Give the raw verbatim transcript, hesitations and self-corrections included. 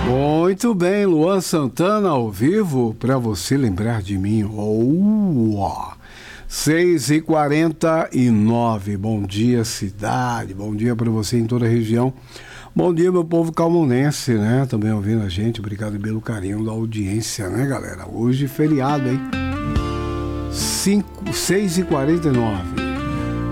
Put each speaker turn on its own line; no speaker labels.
Muito bem, Luan Santana ao vivo, para você lembrar de mim. Oh, seis e quarenta e nove, bom dia cidade, bom dia para você em toda a região. Bom dia, meu povo calmonense, né? Também ouvindo a gente, obrigado pelo carinho da audiência, né, galera? Hoje feriado, hein? seis e quarenta e nove.